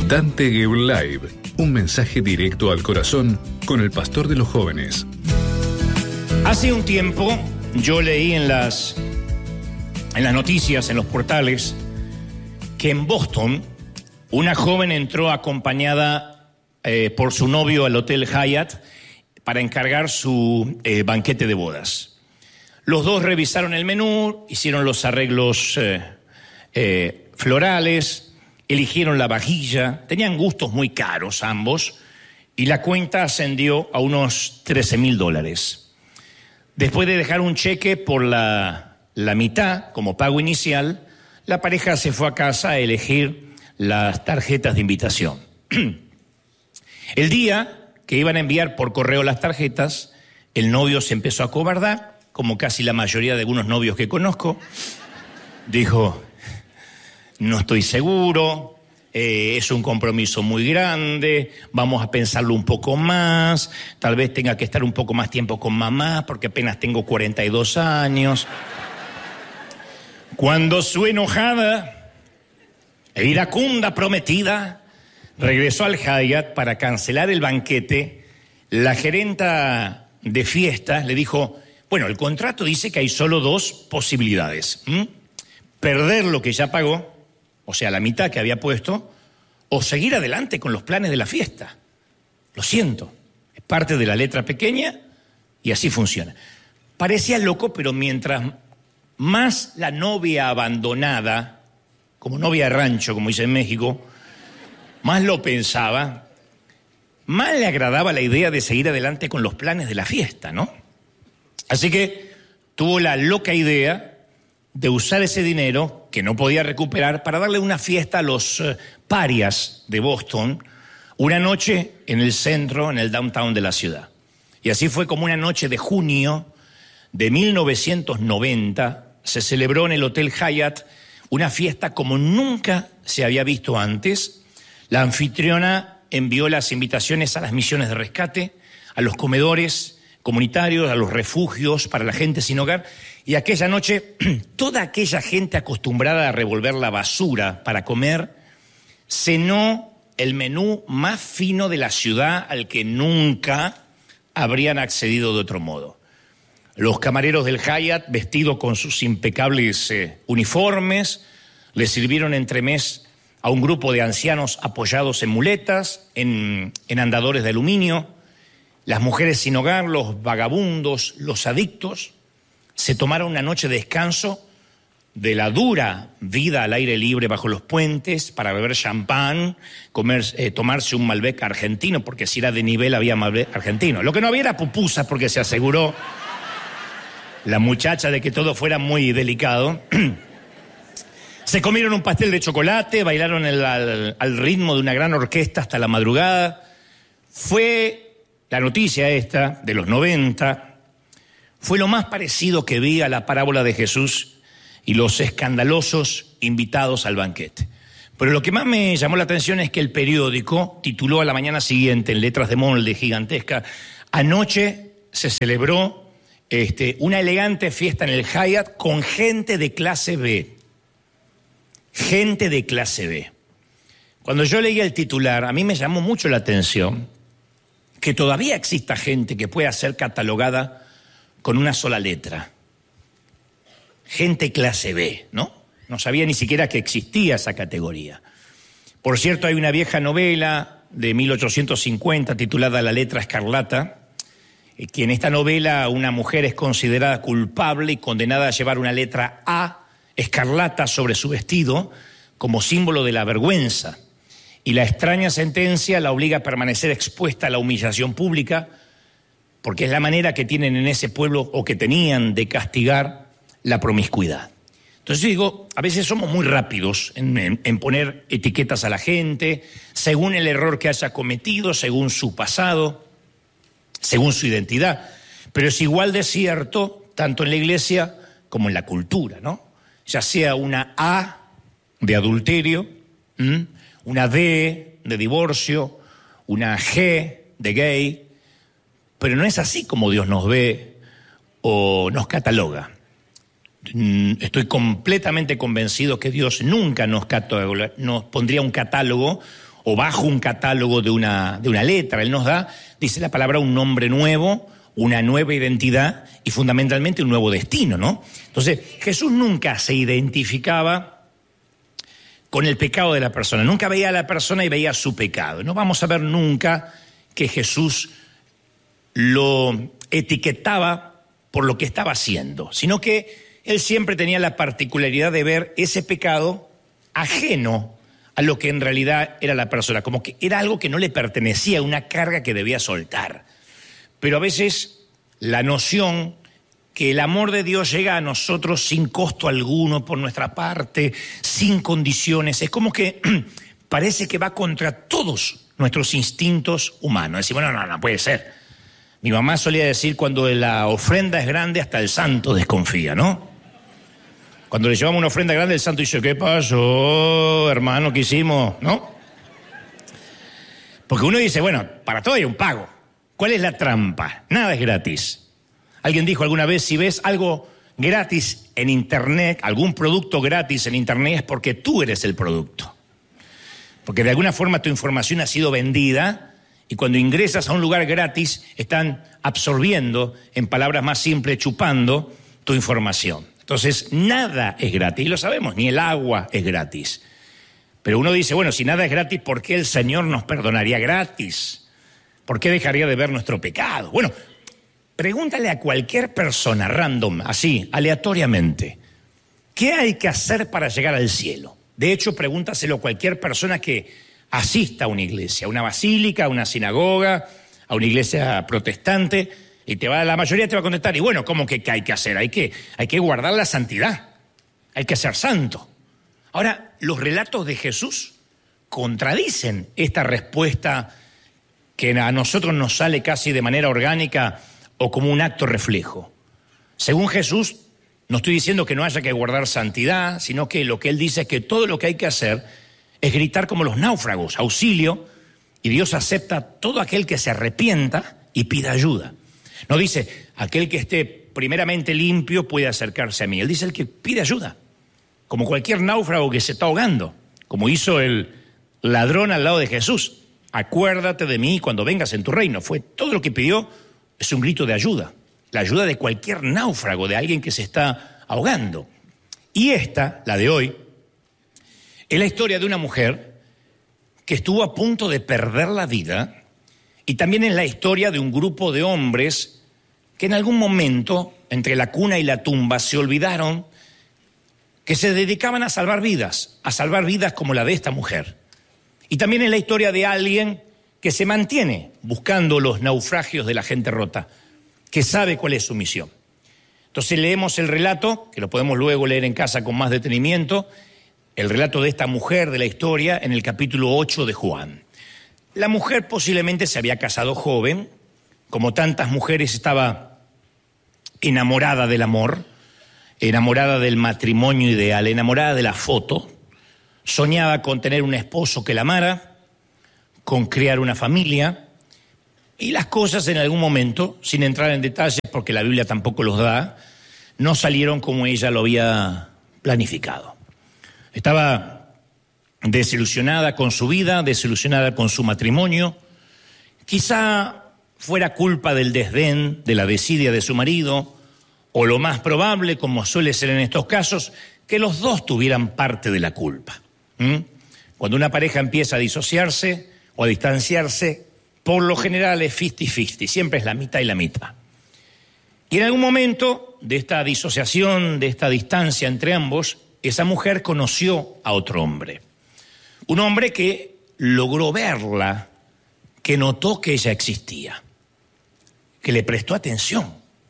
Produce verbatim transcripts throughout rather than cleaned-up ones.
Dante Gebel Live, un mensaje directo al corazón con el pastor de los jóvenes. Hace un tiempo yo leí en las, en las noticias, en los portales, que en Boston una joven entró acompañada eh, por su novio al Hotel Hyatt para encargar su eh, banquete de bodas. Los dos revisaron el menú, hicieron los arreglos eh, eh, florales, eligieron la vajilla, tenían gustos muy caros ambos, y la cuenta ascendió a unos trece mil dólares. Después de dejar un cheque por la, la mitad como pago inicial, la pareja se fue a casa a elegir las tarjetas de invitación. El día que iban a enviar por correo las tarjetas, el novio se empezó a acobardar, como casi la mayoría de algunos novios que conozco. Dijo: no estoy seguro, eh, es un compromiso muy grande, vamos a pensarlo un poco más, tal vez tenga que estar un poco más tiempo con mamá porque apenas tengo cuarenta y dos años. Cuando su enojada e iracunda prometida regresó al Hyatt para cancelar el banquete, la gerenta de fiestas le dijo: bueno, el contrato dice que hay solo dos posibilidades, ¿Mm? perder lo que ya pagó, o sea, la mitad que había puesto, o seguir adelante con los planes de la fiesta. Lo siento, es parte de la letra pequeña y así funciona. Parecía loco, pero mientras más la novia abandonada, como novia de rancho, como dice en México, más lo pensaba, más le agradaba la idea de seguir adelante con los planes de la fiesta, ¿no? Así que tuvo la loca idea de usar ese dinero que no podía recuperar para darle una fiesta a los uh, parias de Boston, una noche en el centro, en el downtown de la ciudad. Y así fue como una noche de junio de mil novecientos noventa se celebró en el Hotel Hyatt una fiesta como nunca se había visto antes. La anfitriona envió las invitaciones a las misiones de rescate, a los comedores comunitarios, a los refugios para la gente sin hogar. Y aquella noche, toda aquella gente acostumbrada a revolver la basura para comer, cenó el menú más fino de la ciudad al que nunca habrían accedido de otro modo. Los camareros del Hyatt, vestidos con sus impecables eh, uniformes, le sirvieron entremés a un grupo de ancianos apoyados en muletas, en, en andadores de aluminio. Las mujeres sin hogar, los vagabundos, los adictos, se tomaron una noche de descanso de la dura vida al aire libre bajo los puentes para beber champán, comer, eh, tomarse un Malbec argentino, porque si era de nivel había Malbec argentino. Lo que no había era pupusa, porque se aseguró la muchacha de que todo fuera muy delicado. Se comieron un pastel de chocolate, bailaron el, al, al ritmo de una gran orquesta hasta la madrugada. Fue la noticia esta de los noventa, fue lo más parecido que vi a la parábola de Jesús y los escandalosos invitados al banquete. Pero lo que más me llamó la atención es que el periódico tituló a la mañana siguiente, en letras de molde gigantesca: anoche se celebró este, una elegante fiesta en el Hyatt con gente de clase B. Gente de clase B. Cuando yo leí el titular, a mí me llamó mucho la atención que todavía exista gente que pueda ser catalogada con una sola letra. Gente clase B, ¿no? No sabía ni siquiera que existía esa categoría. Por cierto, hay una vieja novela de mil ochocientos cincuenta titulada La letra escarlata, que en esta novela una mujer es considerada culpable y condenada a llevar una letra A escarlata sobre su vestido como símbolo de la vergüenza. Y la extraña sentencia la obliga a permanecer expuesta a la humillación pública, porque es la manera que tienen en ese pueblo, o que tenían, de castigar la promiscuidad. Entonces yo digo, a veces somos muy rápidos en, en, en poner etiquetas a la gente, según el error que haya cometido, según su pasado, según su identidad. Pero es igual de cierto, tanto en la iglesia como en la cultura, ¿no? Ya sea una A de adulterio, ¿m? una D de divorcio, una G de gay, pero no es así como Dios nos ve o nos cataloga. Estoy completamente convencido que Dios nunca nos, cataloga, nos pondría un catálogo o bajo un catálogo de una, de una letra. Él nos da, dice la palabra, un nombre nuevo, una nueva identidad y fundamentalmente un nuevo destino, ¿no? Entonces, Jesús nunca se identificaba con el pecado de la persona, nunca veía a la persona y veía su pecado. No vamos a ver nunca que Jesús lo etiquetaba por lo que estaba haciendo, sino que él siempre tenía la particularidad de ver ese pecado ajeno a lo que en realidad era la persona, como que era algo que no le pertenecía, una carga que debía soltar. Pero a veces la noción que el amor de Dios llega a nosotros sin costo alguno por nuestra parte, sin condiciones, es como que parece que va contra todos nuestros instintos humanos. Decir, bueno, no, no puede ser. Mi mamá solía decir, cuando la ofrenda es grande, hasta el santo desconfía, ¿no? Cuando le llevamos una ofrenda grande, el santo dice, ¿qué pasó, hermano, qué hicimos? ¿No? Porque uno dice, bueno, para todo hay un pago. ¿Cuál es la trampa? Nada es gratis. Alguien dijo alguna vez, si ves algo gratis en internet, algún producto gratis en internet, es porque tú eres el producto. Porque de alguna forma tu información ha sido vendida y cuando ingresas a un lugar gratis están absorbiendo, en palabras más simples, chupando tu información. Entonces, nada es gratis, y lo sabemos, ni el agua es gratis. Pero uno dice, bueno, si nada es gratis, ¿por qué el Señor nos perdonaría gratis? ¿Por qué dejaría de ver nuestro pecado? Bueno, pregúntale a cualquier persona random, así, aleatoriamente, ¿qué hay que hacer para llegar al cielo? De hecho, pregúntaselo a cualquier persona que asista a una iglesia, a una basílica, a una sinagoga, a una iglesia protestante, y te va, la mayoría te va a contestar, y bueno, ¿cómo que qué hay que hacer? Hay que, hay que guardar la santidad, hay que ser santo. Ahora, los relatos de Jesús contradicen esta respuesta que a nosotros nos sale casi de manera orgánica o como un acto reflejo. Según Jesús, no estoy diciendo que no haya que guardar santidad, sino que lo que él dice es que todo lo que hay que hacer es gritar como los náufragos, auxilio, y Dios acepta todo aquel que se arrepienta y pida ayuda. No dice, aquel que esté primeramente limpio puede acercarse a mí. Él dice el que pide ayuda, como cualquier náufrago que se está ahogando, como hizo el ladrón al lado de Jesús. Acuérdate de mí cuando vengas en tu reino. Fue todo lo que pidió, es un grito de ayuda. La ayuda de cualquier náufrago, de alguien que se está ahogando. Y esta, la de hoy, es la historia de una mujer que estuvo a punto de perder la vida, y también es la historia de un grupo de hombres que en algún momento, entre la cuna y la tumba, se olvidaron que se dedicaban a salvar vidas, a salvar vidas como la de esta mujer. Y también es la historia de alguien que se mantiene buscando los naufragios de la gente rota, que sabe cuál es su misión. Entonces leemos el relato, que lo podemos luego leer en casa con más detenimiento, el relato de esta mujer de la historia en el capítulo ocho de Juan. La mujer posiblemente se había casado joven, como tantas mujeres estaba enamorada del amor, enamorada del matrimonio ideal, enamorada de la foto, soñaba con tener un esposo que la amara, con crear una familia, y las cosas en algún momento, sin entrar en detalles porque la Biblia tampoco los da, no salieron como ella lo había planificado. Estaba desilusionada con su vida, desilusionada con su matrimonio. Quizá fuera culpa del desdén, de la desidia de su marido, o lo más probable, como suele ser en estos casos, que los dos tuvieran parte de la culpa. ¿Mm? Cuando una pareja empieza a disociarse o a distanciarse, por lo general es cincuenta cincuenta, siempre es la mitad y la mitad. Y en algún momento de esta disociación, de esta distancia entre ambos, esa mujer conoció a otro hombre. Un hombre que logró verla, que notó que ella existía, que le prestó atención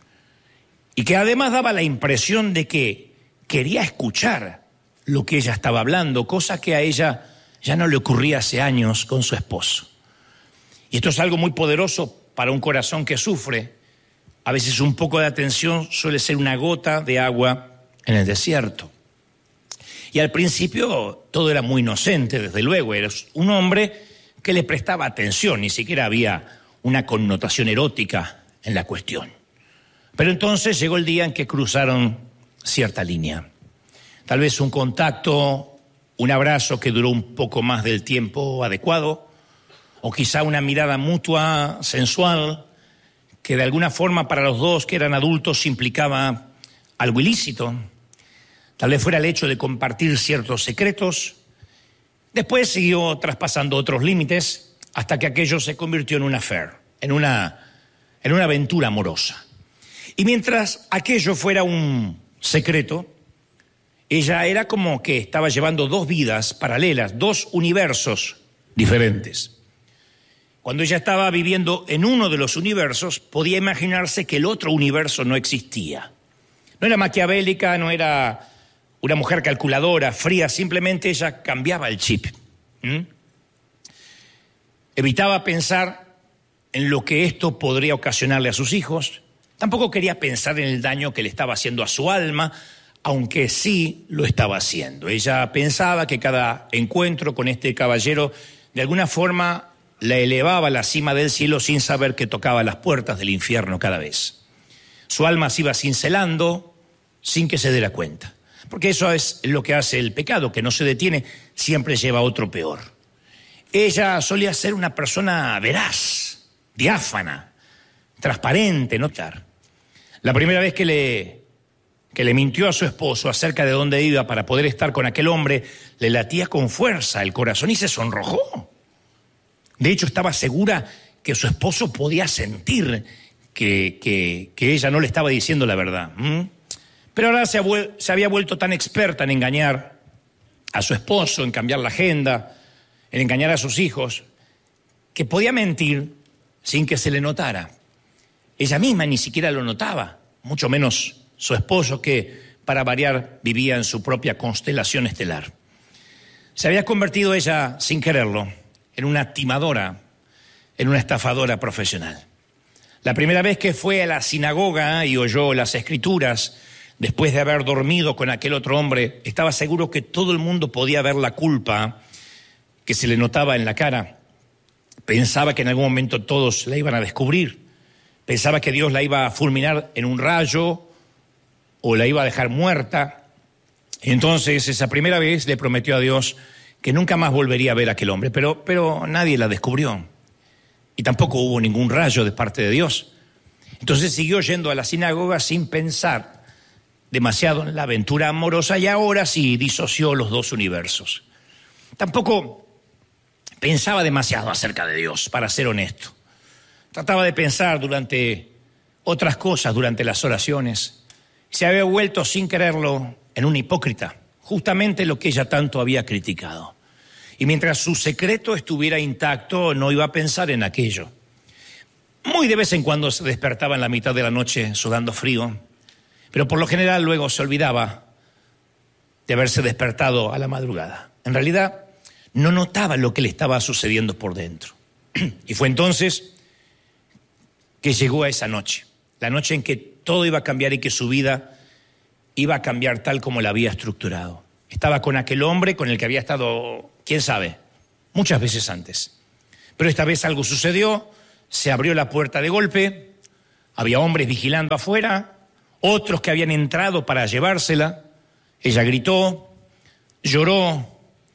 y que además daba la impresión de que quería escuchar lo que ella estaba hablando, cosa que a ella ya no le ocurría hace años con su esposo. Y esto es algo muy poderoso para un corazón que sufre. A veces un poco de atención suele ser una gota de agua en el desierto. Y al principio todo era muy inocente, desde luego. Era un hombre que le prestaba atención, ni siquiera había una connotación erótica en la cuestión. Pero entonces llegó el día en que cruzaron cierta línea. Tal vez un contacto un abrazo que duró un poco más del tiempo adecuado, o quizá una mirada mutua, sensual, que de alguna forma para los dos que eran adultos implicaba algo ilícito. Tal vez fuera el hecho de compartir ciertos secretos. Después siguió traspasando otros límites hasta que aquello se convirtió en un affair, en una, en una aventura amorosa. Y mientras aquello fuera un secreto, ella era como que estaba llevando dos vidas paralelas, dos universos diferentes. Cuando ella estaba viviendo en uno de los universos, podía imaginarse que el otro universo no existía. No era maquiavélica, no era una mujer calculadora, fría, simplemente ella cambiaba el chip. ¿Mm? Evitaba pensar en lo que esto podría ocasionarle a sus hijos. Tampoco quería pensar en el daño que le estaba haciendo a su alma, aunque sí lo estaba haciendo. Ella pensaba que cada encuentro con este caballero de alguna forma la elevaba a la cima del cielo sin saber que tocaba las puertas del infierno cada vez. Su alma se iba cincelando sin que se diera cuenta. Porque eso es lo que hace el pecado, que no se detiene, siempre lleva a otro peor. Ella solía ser una persona veraz, diáfana, transparente, ¿no? La primera vez que le, que le mintió a su esposo acerca de dónde iba para poder estar con aquel hombre, le latía con fuerza el corazón y se sonrojó. De hecho, estaba segura que su esposo podía sentir que, que, que ella no le estaba diciendo la verdad. ¿Mm? Pero ahora se, ha, se había vuelto tan experta en engañar a su esposo, en cambiar la agenda, en engañar a sus hijos, que podía mentir sin que se le notara. Ella misma ni siquiera lo notaba, mucho menos su esposo, que para variar vivía en su propia constelación estelar. Se había convertido ella, sin quererlo, en una timadora, en una estafadora profesional. La primera vez que fue a la sinagoga y oyó las escrituras, después de haber dormido con aquel otro hombre, estaba seguro que todo el mundo podía ver la culpa que se le notaba en la cara. Pensaba que en algún momento todos la iban a descubrir. Pensaba que Dios la iba a fulminar en un rayo o la iba a dejar muerta. Y entonces, esa primera vez le prometió a Dios que nunca más volvería a ver a aquel hombre, pero, pero nadie la descubrió. Y tampoco hubo ningún rayo de parte de Dios. Entonces siguió yendo a la sinagoga sin pensar demasiado en la aventura amorosa y ahora sí disoció los dos universos. Tampoco pensaba demasiado acerca de Dios, para ser honesto. Trataba de pensar durante otras cosas, durante las oraciones. Se había vuelto, sin quererlo, en un hipócrita, justamente lo que ella tanto había criticado. Y mientras su secreto estuviera intacto, no iba a pensar en aquello. Muy de vez en cuando se despertaba en la mitad de la noche sudando frío, pero por lo general luego se olvidaba de haberse despertado a la madrugada. En realidad, no notaba lo que le estaba sucediendo por dentro. Y fue entonces que llegó a esa noche, la noche en que todo iba a cambiar y que su vida iba a cambiar tal como la había estructurado. Estaba con aquel hombre con el que había estado, quién sabe, muchas veces antes. Pero esta vez algo sucedió, se abrió la puerta de golpe, había hombres vigilando afuera, otros que habían entrado para llevársela. Ella gritó, lloró,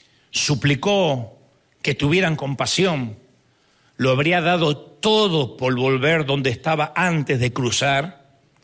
suplicó que tuvieran compasión. Lo habría dado todo por volver donde estaba antes de cruzar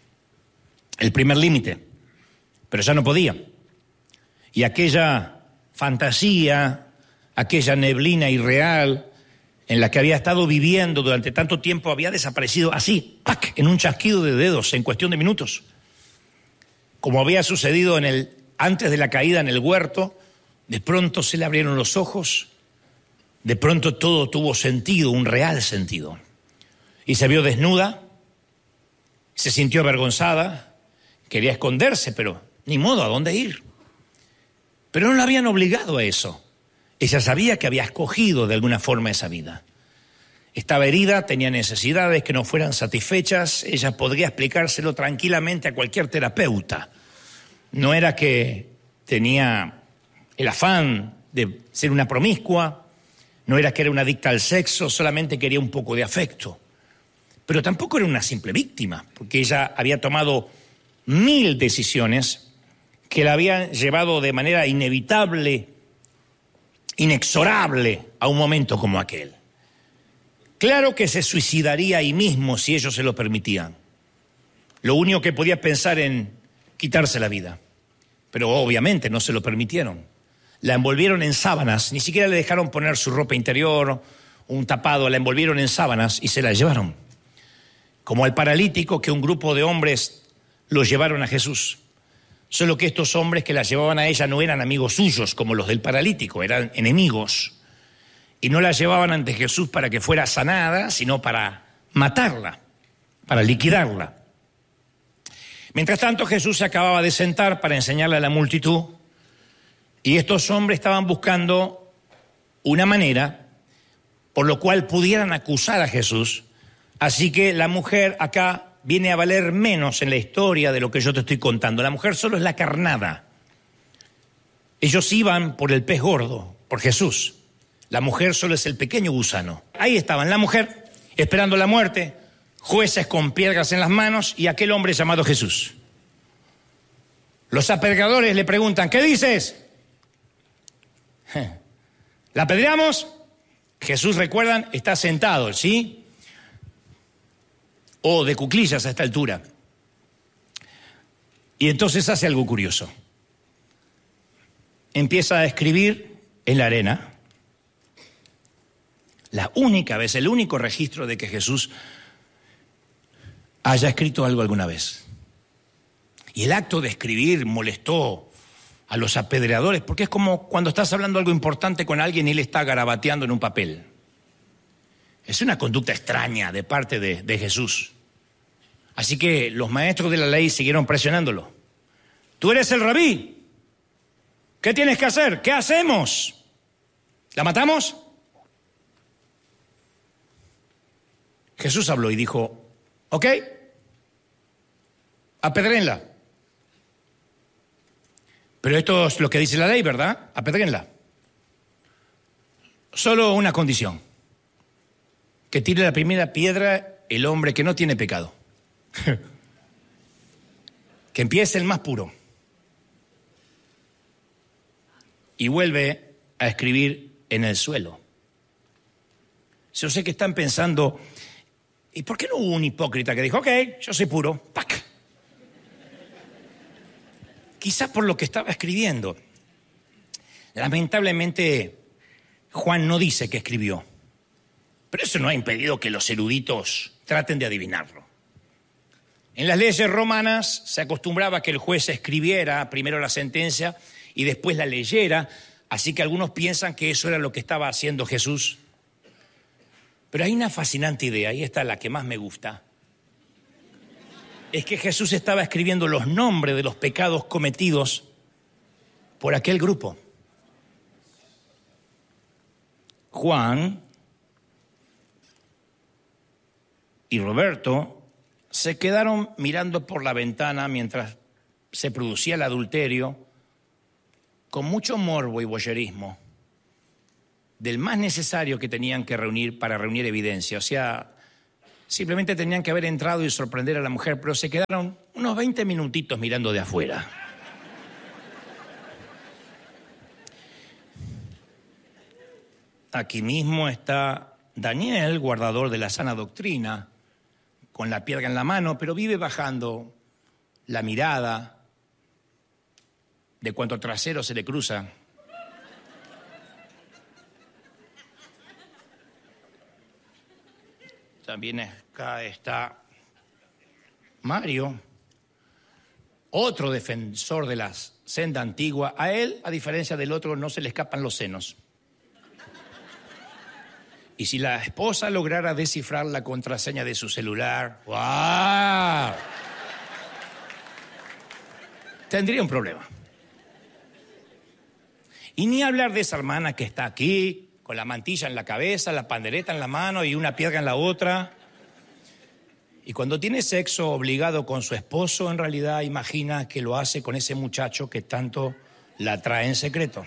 el primer límite, pero ya no podía. Y aquella fantasía, aquella neblina irreal en la que había estado viviendo durante tanto tiempo había desaparecido así, ¡pac!, en un chasquido de dedos, en cuestión de minutos. Como había sucedido en el, antes de la caída en el huerto, de pronto se le abrieron los ojos, de pronto todo tuvo sentido, un real sentido. Y se vio desnuda, se sintió avergonzada, quería esconderse, pero ni modo, ¿a dónde ir? Pero no la habían obligado a eso. Ella sabía que había escogido de alguna forma esa vida. Estaba herida, tenía necesidades que no fueran satisfechas, ella podría explicárselo tranquilamente a cualquier terapeuta. No era que tenía el afán de ser una promiscua, no era que era una adicta al sexo, solamente quería un poco de afecto. Pero tampoco era una simple víctima, porque ella había tomado mil decisiones que la habían llevado de manera inevitable inexorable a un momento como aquel. Claro que se suicidaría ahí mismo si ellos se lo permitían. Lo único que podía pensar en quitarse la vida. Pero obviamente no se lo permitieron. La envolvieron en sábanas, ni siquiera le dejaron poner su ropa interior, un tapado, la envolvieron en sábanas y se la llevaron. Como al paralítico que un grupo de hombres lo llevaron a Jesús. Solo que estos hombres que la llevaban a ella no eran amigos suyos como los del paralítico, eran enemigos. Y no la llevaban ante Jesús para que fuera sanada, sino para matarla, para liquidarla. Mientras tanto, Jesús se acababa de sentar para enseñarle a la multitud y estos hombres estaban buscando una manera por lo cual pudieran acusar a Jesús. Así que la mujer acá viene a valer menos en la historia de lo que yo te estoy contando. La mujer solo es la carnada. Ellos iban por el pez gordo, por Jesús. La mujer solo es el pequeño gusano. Ahí estaban la mujer esperando la muerte, jueces con piedras en las manos y aquel hombre llamado Jesús. Los apedreadores le preguntan, ¿qué dices? ¿La apedreamos? Jesús, recuerdan, está sentado, ¿sí? O de cuclillas a esta altura. Y entonces hace algo curioso. Empieza a escribir en la arena. La única vez, el único registro de que Jesús haya escrito algo alguna vez. Y el acto de escribir molestó a los apedreadores, porque es como cuando estás hablando algo importante con alguien y él está garabateando en un papel. Es una conducta extraña de parte de, de Jesús. Así que los maestros de la ley siguieron presionándolo. Tú eres el rabí. ¿Qué tienes que hacer? ¿Qué hacemos? ¿La matamos? Jesús habló y dijo, ok, apedréenla. Pero esto es lo que dice la ley, ¿verdad? Apedréenla. Solo una condición. Que tire la primera piedra el hombre que no tiene pecado. Que empiece el más puro. Y vuelve a escribir en el suelo. Yo sé que están pensando, ¿y por qué no hubo un hipócrita que dijo, ok, yo soy puro, ¡pac! Quizás por lo que estaba escribiendo. Lamentablemente, Juan no dice que escribió. Pero eso no ha impedido que los eruditos traten de adivinarlo. En las leyes romanas se acostumbraba que el juez escribiera primero la sentencia y después la leyera, así que algunos piensan que eso era lo que estaba haciendo Jesús. Pero hay una fascinante idea, y esta es la que más me gusta. Es que Jesús estaba escribiendo los nombres de los pecados cometidos por aquel grupo. Juan y Roberto se quedaron mirando por la ventana mientras se producía el adulterio con mucho morbo y voyerismo, del más necesario que tenían que reunir para reunir evidencia. O sea, simplemente tenían que haber entrado y sorprender a la mujer, pero se quedaron unos veinte minutitos mirando de afuera. Aquí mismo está Daniel, guardador de la sana doctrina, con la piedra en la mano, pero vive bajando la mirada de cuanto trasero se le cruza. También acá está Mario, otro defensor de la senda antigua. A él, a diferencia del otro, no se le escapan los senos. Y si la esposa lograra descifrar la contraseña de su celular, ¡wow!, tendría un problema. Y ni hablar de esa hermana que está aquí, con la mantilla en la cabeza, la pandereta en la mano y una piedra en la otra. Y cuando tiene sexo obligado con su esposo, en realidad imagina que lo hace con ese muchacho que tanto la trae en secreto.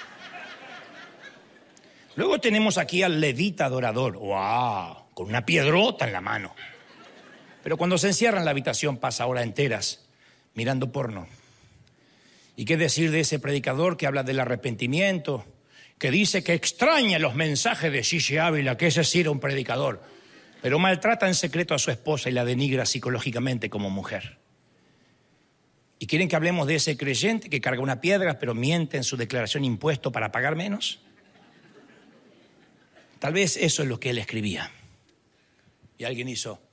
Luego tenemos aquí al levita adorador, ¡wow!, con una piedrota en la mano. Pero cuando se encierra en la habitación pasa horas enteras mirando porno. ¿Y qué decir de ese predicador que habla del arrepentimiento que dice que extraña los mensajes de Gigi Ávila, que ese sí era un predicador, pero maltrata en secreto a su esposa y la denigra psicológicamente como mujer. ¿Y quieren que hablemos de ese creyente que carga una piedra pero miente en su declaración de impuesto para pagar menos? Tal vez eso es lo que él escribía. Y alguien hizo...